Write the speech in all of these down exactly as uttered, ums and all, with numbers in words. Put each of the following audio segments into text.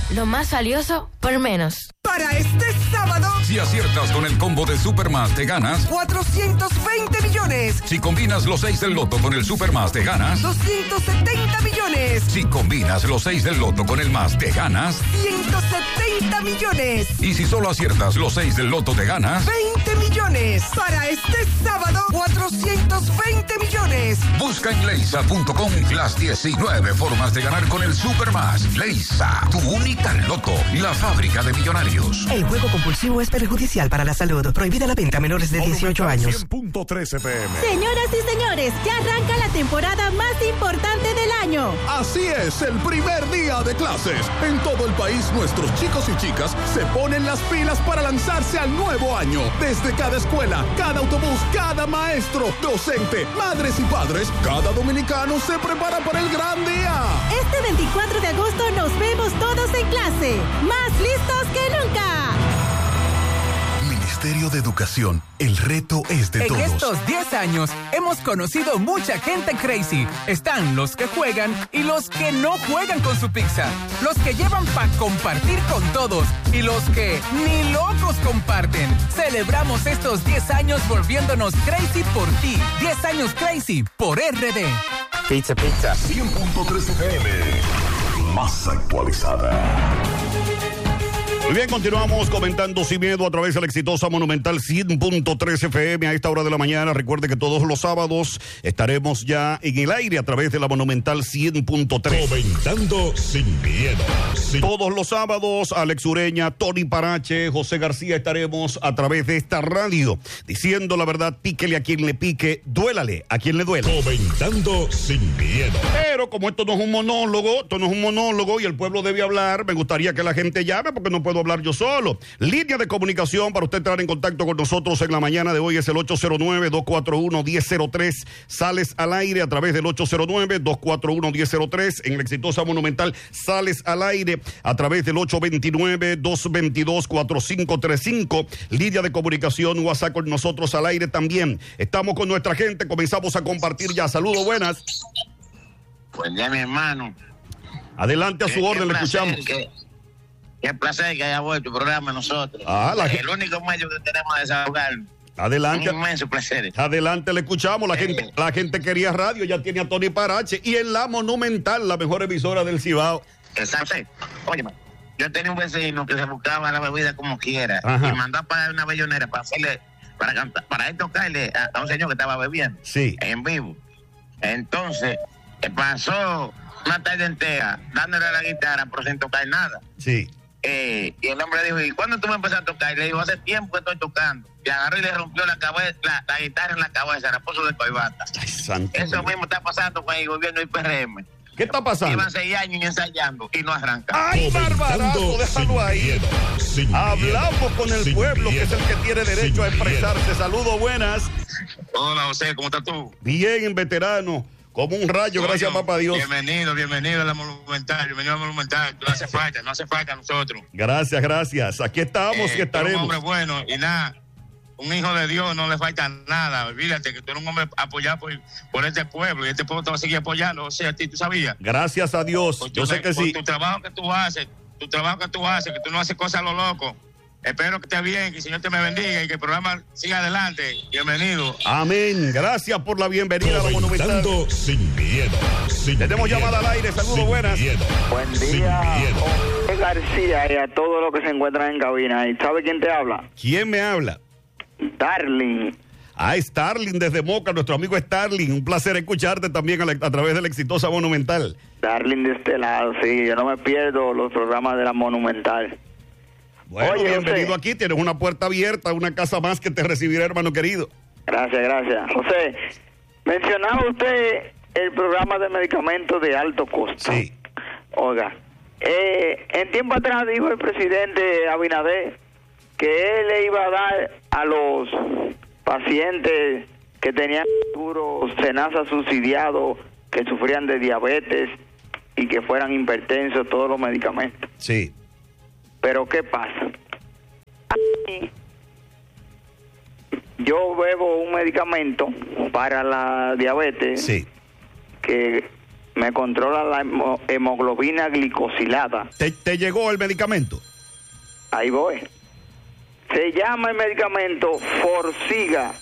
lo más valioso por menos. Para este sábado, si aciertas con el combo de Supermás, te ganas cuatrocientos veinte millones. Si combinas los seis del loto con el Supermás, te ganas doscientos setenta millones. Si combinas los seis del loto con el más, te ganas ciento setenta millones. Y si solo aciertas los seis del loto, te ganas veinte millones. Para este sábado, cuatrocientos veinte millones. Busca en leisa punto com las diecinueve formas de ganar con el Supermás. Leisa, tu única loto, la fábrica de millonarios. El juego compulsivo es perjudicial para la salud. Prohibida la venta a menores de dieciocho años. cien punto tres F M. Señoras y señores, ya arranca la temporada más importante del año. Así es, el primer día de clases. En todo el país, nuestros chicos y chicas se ponen las pilas para lanzarse al nuevo año. Desde cada escuela, cada autobús, cada maestro, docente, madres y padres, cada dominicano se prepara para el gran día. Este veinticuatro de agosto nos vemos todos en clase. Más listos que nunca. Ministerio de Educación, el reto es de en todos. En estos diez años hemos conocido mucha gente crazy. Están los que juegan y los que no juegan con su pizza. Los que llevan para compartir con todos y los que ni locos comparten. Celebramos estos diez años volviéndonos crazy por ti. diez años crazy por R D. Pizza, pizza. cien punto tres F M. Más actualizada. Muy bien, continuamos comentando Sin Miedo a través de la exitosa Monumental cien punto tres F M a esta hora de la mañana. Recuerde que todos los sábados estaremos ya en el aire a través de la Monumental cien punto tres. Comentando Sin Miedo. Sin... Todos los sábados, Alex Ureña, Tony Parache, José García, estaremos a través de esta radio diciendo la verdad, píquele a quien le pique, duélale a quien le duela. Comentando Sin Miedo. Pero como esto no es un monólogo, esto no es un monólogo y el pueblo debe hablar, me gustaría que la gente llame porque no puedo hablar yo solo. Línea de comunicación para usted entrar en contacto con nosotros en la mañana de hoy es el ocho cero nueve, dos cuatro uno, uno cero cero tres. Sales al aire a través del ocho cero nueve, dos cuatro uno, uno cero cero tres. En la exitosa Monumental sales al aire a través del ocho dos nueve, dos dos dos, cuatro cinco tres cinco. Línea de comunicación, WhatsApp con nosotros al aire también. Estamos con nuestra gente, comenzamos a compartir ya. Saludos, buenas. Buen día, mi hermano. Adelante a su orden, le escuchamos. Que... Qué placer que haya vuelto el programa nosotros. Ah, la... El único medio que tenemos de desahogarnos. Adelante. Un inmenso placer. Adelante, le escuchamos. La, eh, gente, la gente quería radio, ya tiene a Tony Parache. Y en la Monumental, la mejor emisora del Cibao. Exacto. Oye, yo tenía un vecino que se buscaba la bebida como quiera. Ajá. Y mandó a pagar una bellonera para hacerle, para cantar, para él tocarle a, a un señor que estaba bebiendo. Sí. En vivo. Entonces, pasó una tarde entera dándole a la guitarra, pero sin tocar nada. Sí. Eh, y el hombre dijo, ¿y cuándo tú me empezaste a tocar? Y le dijo, hace tiempo que estoy tocando. Y agarró y le rompió la cabeza, la, la guitarra en la cabeza, la puso de coibata. Ay, santo Eso Dios. mismo está pasando con el gobierno del P R M. ¿Qué está pasando? Llevan seis años ensayando y no arranca. ¡Ay, barbarazo! Déjalo ahí. Miedo, Hablamos con el pueblo, miedo, que es el que tiene derecho a expresarse. Saludos, buenas. Hola, José, ¿cómo estás tú? Bien, veterano. Como un rayo, gracias a papá Dios. Bienvenido, bienvenido a la Monumental, bienvenido a la Monumental. No hace falta, no hace falta a nosotros. Gracias, gracias. Aquí estamos eh, y estaremos. Un hombre bueno y nada, un hijo de Dios no le falta nada. Olvídate que tú eres un hombre apoyado por, por este pueblo y este pueblo te va a seguir apoyando. O sea, a ti, ¿tú sabías? Gracias a Dios, por yo tu, sé que por sí. Tu trabajo que tú haces, tu trabajo que tú haces, que tú no haces cosas a lo loco. Espero que esté bien, que el Señor te me bendiga y que el programa siga adelante. Bienvenido. Amén. Gracias por la bienvenida a la Monumental. Sin miedo. Sin Tenemos miedo, llamada al aire. Saludos, buenas. Miedo, Buen día, José García y a todos los que se encuentran en cabina. ¿Y sabe quién te habla? ¿Quién me habla? Starling. Ah, Starling desde Moca, nuestro amigo Starling. Un placer escucharte también a, la, a través de la exitosa Monumental. Starling de este lado, sí. Yo no me pierdo los programas de la Monumental. Bueno, Oye, bienvenido José. Aquí, tienes una puerta abierta, una casa más que te recibirá, hermano querido. Gracias, gracias. José, mencionaba usted el programa de medicamentos de alto costo. Sí. Oiga, eh, en tiempo atrás dijo el presidente Abinader que él le iba a dar a los pacientes que tenían seguro Senasa subsidiado, que sufrían de diabetes y que fueran hipertensos todos los medicamentos. Sí. Pero ¿qué pasa? Yo bebo un medicamento para la diabetes, sí, que me controla la hemo- hemoglobina glicosilada. ¿Te, ¿Te llegó el medicamento? Ahí voy. Se llama el medicamento Forxiga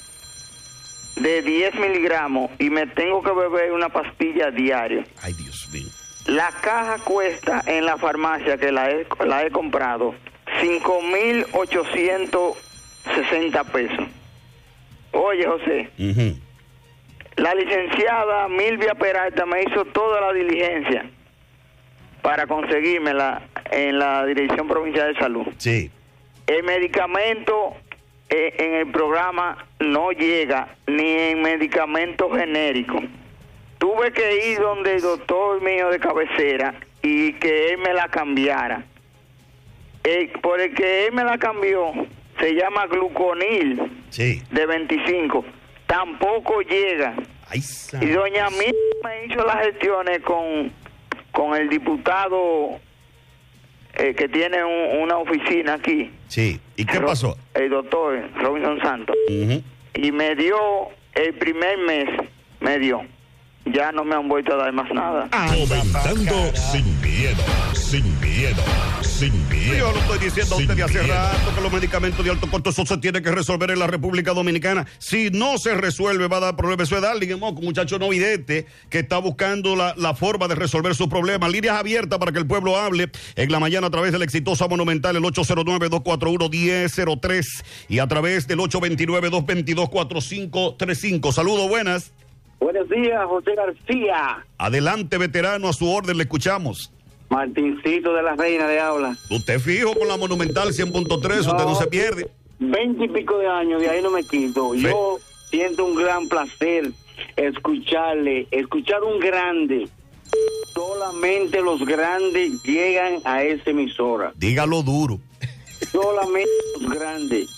de diez miligramos y me tengo que beber una pastilla diario. Ay, Dios mío. La caja cuesta en la farmacia que la he, la he comprado cinco mil ochocientos sesenta pesos. Oye, José, Uh-huh. la licenciada Milvia Peralta me hizo toda la diligencia para conseguírmela en la Dirección Provincial de Salud. Sí. El medicamento eh, en el programa no llega ni en medicamento genérico. Tuve que ir donde el doctor mío de cabecera y que él me la cambiara. El, por el que él me la cambió se llama Gluconil Sí. de veinticinco. Tampoco llega. Ay, Y doña Mí me hizo las gestiones con, con el diputado eh, que tiene un- una oficina aquí. Sí. ¿Y qué Ro- pasó? El doctor Robinson Santos. Uh-huh. Y me dio el primer mes, me dio. Ya no me han vuelto a dar más nada. Comentando sin miedo, sin miedo, sin miedo. Yo lo estoy diciendo a sin usted de hace miedo. rato que los medicamentos de alto costo, eso se tiene que resolver en la República Dominicana. Si no se resuelve, va a dar problemas. Eso es darle, un muchacho no vidente que está buscando la, la forma de resolver sus problemas. Líneas abiertas para que el pueblo hable en la mañana a través de la exitosa Monumental, el ocho cero nueve, dos cuatro uno, uno cero cero tres y a través del ocho dos nueve, dos dos dos, cuatro cinco tres cinco. Saludos, buenas. Buenos días, José García. Adelante, veterano, a su orden, le escuchamos. Martincito de la Reina de habla. Usted fijo con la Monumental cien punto tres, usted no se pierde. Veinte y pico de años, de ahí no me quito. Ve- Yo siento un gran placer escucharle, escuchar un grande. Solamente los grandes llegan a esa emisora. Dígalo duro. Solamente los grandes.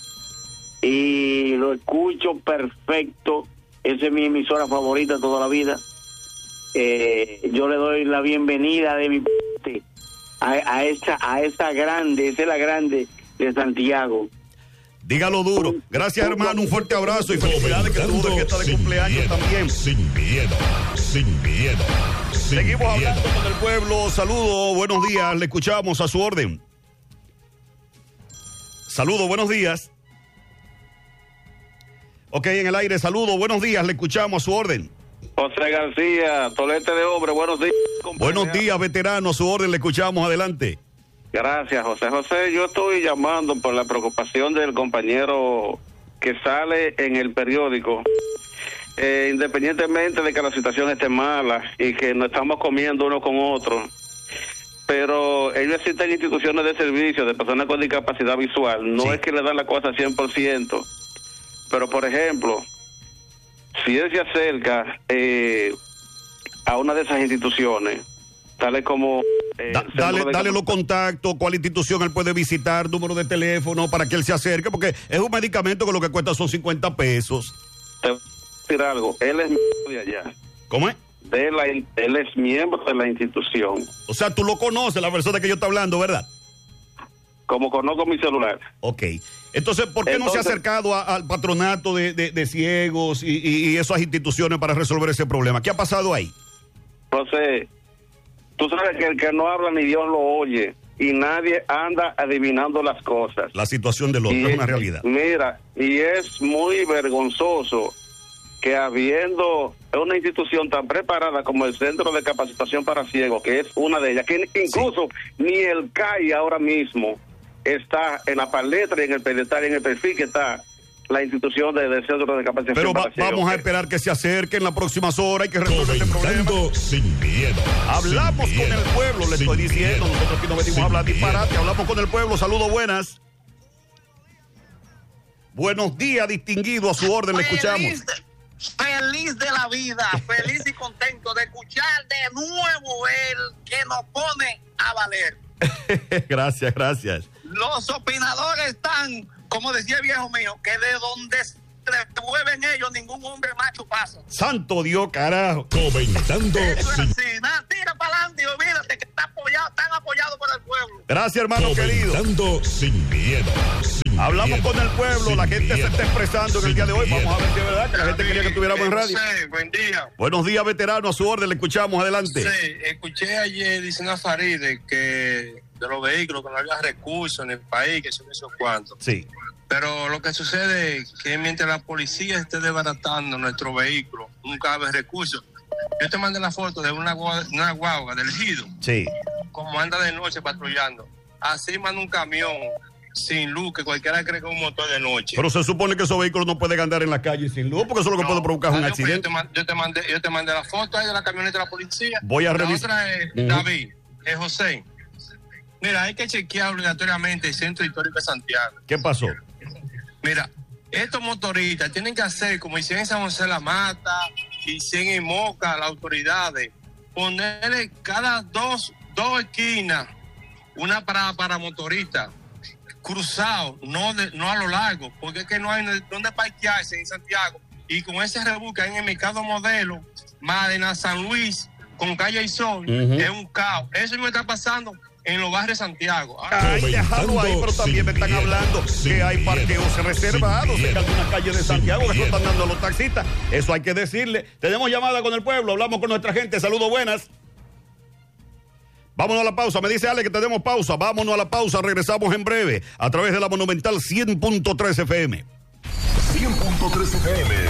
Y lo escucho perfecto. Esa es mi emisora favorita toda la vida. Eh, yo le doy la bienvenida de mi parte a, a esa a esa grande, esa es la grande de Santiago. Dígalo duro. Gracias, hermano. Un fuerte abrazo y felicidades que tuvo de fiesta de cumpleaños también. Sin miedo, sin miedo. Sin Seguimos miedo. hablando con el pueblo. Saludos, buenos días. Le escuchamos a su orden. Saludos, buenos días. Ok, en el aire, saludos, buenos días. Le escuchamos a su orden. José García, Tolete de Hombre, buenos días. Buenos días, veterano. A su orden, le escuchamos. Adelante. Gracias, José. José, yo estoy llamando por la preocupación del compañero que sale en el periódico. Eh, independientemente de que la situación esté mala y que nos estamos comiendo uno con otro, pero ellos existen instituciones de servicio de personas con discapacidad visual. No Sí. es que le dan la cosa cien por ciento, pero por ejemplo, si él se acerca eh, a una de esas instituciones, tales como... Eh, Da- Centro dale, de dale los Cap- contactos, cuál institución él puede visitar, número de teléfono para que él se acerque, porque es un medicamento que lo que cuesta son cincuenta pesos. Te voy a decir algo, él es miembro de allá. ¿Cómo es? De la, él es miembro de la institución. O sea, tú lo conoces, la persona que yo estoy hablando, ¿verdad? Como conozco mi celular. Ok. Entonces, ¿por qué no se ha Entonces- acercado a- al patronato de, de- de ciegos y, y- y esas instituciones para resolver ese problema? ¿Qué ha pasado ahí? José, tú sabes que el que no habla ni Dios lo oye y nadie anda adivinando las cosas. La situación del otro Y es una realidad. Mira, y es muy vergonzoso que habiendo una institución tan preparada como el Centro de Capacitación para Ciegos, que es una de ellas, que incluso ni el C A I ahora mismo está en la palestra y en el pedestal y en el perfil que está la institución de- del Centro de Capacitación Pero va- para Ciegos. vamos a esperar que se acerque en las próximas horas y que resuelva este problema. Comentando sin miedo. Hablamos sin con miedo, el pueblo, le sin estoy diciendo. miedo, Nosotros aquí no venimos sin a hablar miedo. disparate, hablamos con el pueblo. Saludos, buenas. Buenos días, distinguido, a su orden, le escuchamos. Feliz de, feliz de la vida, feliz y contento de escuchar de nuevo el que nos pone a valer. Gracias, gracias. Los opinadores están, como decía el viejo mío, que de donde se mueven ellos, ningún hombre macho pasa. Santo Dios, carajo. Comentando Eso es sin así, nada, tira para adelante y olvídate que está apoyado, están apoyados por el pueblo. Gracias, hermano querido. Comentando sin miedo, sin Hablamos con el pueblo, la gente se está expresando en el día de hoy. Vamos a ver si es verdad que la gente quería que estuviéramos en radio. Sí, buen día. Buenos días, veterano, a su orden, le escuchamos, adelante. Sí, escuché ayer diciendo a Faride que de los vehículos, que no había recursos en el país, que se me hizo cuánto. Sí. Pero lo que sucede es que mientras la policía esté desbaratando nuestro vehículo, nunca hay recursos. Yo te mandé la foto de una guagua, una guagua del Ejido. Sí. Como anda de noche patrullando. Así manda un camión sin luz, que cualquiera cree que es un motor de noche. Pero se supone que esos vehículos no pueden andar en la calle sin luz, porque eso es lo que no, puede provocar un accidente. Yo te, yo, te mandé, yo te mandé la foto ahí de la camioneta de la policía. Voy a revisar. La otra es uh-huh. David, es José. Mira, hay que chequear obligatoriamente el Centro Histórico de Santiago. ¿Qué pasó? Mira, estos motoristas tienen que hacer, como hicieron en San José La Mata, hicieron en Moca, las autoridades, ponerle cada dos, dos esquinas una parada para motoristas, cruzado, no, de, no a lo largo, porque es que no hay donde parquearse en Santiago. Y con ese rebusque en el mercado Modelo, Madena, San Luis, con Calle y Sol, uh-huh. es un caos. Eso me está pasando en los barrios de Santiago. Ay, déjalo ahí, pero también me están hablando que hay parqueos reservados en algunas calles de Santiago que eso están dando a los taxistas. Eso hay que decirle. Tenemos llamada con el pueblo, hablamos con nuestra gente. Saludos, buenas. Vámonos a la pausa. Me dice Ale que tenemos pausa. Vámonos a la pausa. Regresamos en breve a través de la Monumental cien punto tres F M. cien punto tres F M.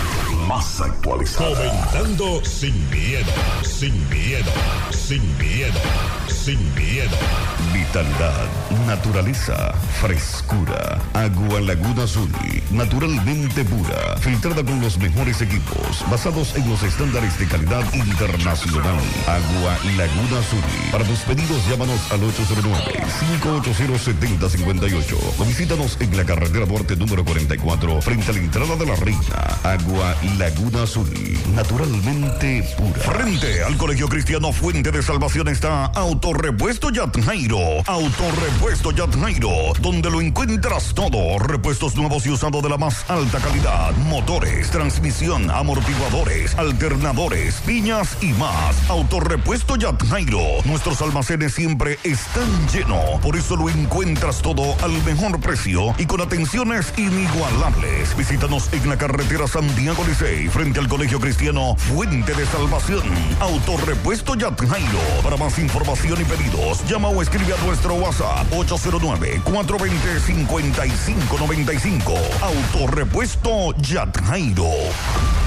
Más actualizada. Comentando sin miedo, sin miedo, sin miedo, sin miedo. Vitalidad, naturaleza, frescura. Agua Laguna Azul, naturalmente pura, filtrada con los mejores equipos, basados en los estándares de calidad internacional. Agua Laguna Azul. Para tus pedidos, llámanos al ocho cero nueve, cinco ocho cero, siete cero cinco ocho o visítanos en la carretera Duarte número cuarenta y cuatro, frente a la entrada de la Reina. Agua Laguna Azul, naturalmente pura. Frente al Colegio Cristiano Fuente de Salvación está Autorepuesto Yat Jairo. Autorepuesto Yat Jairo, donde lo encuentras todo. Repuestos nuevos y usados de la más alta calidad. Motores, transmisión, amortiguadores, alternadores, piñas y más. Autorepuesto Yat Jairo. Nuestros almacenes siempre están llenos. Por eso lo encuentras todo al mejor precio y con atenciones inigualables. Visítanos en la carretera Santiago Licey, frente al Colegio Cristiano Fuente de Salvación. Autorepuesto Yat Jairo. Para más información y pedidos, llama o escribe a nuestro WhatsApp ocho cero nueve, cuatro dos cero, cinco cinco nueve cinco. Autorepuesto Yat Jairo.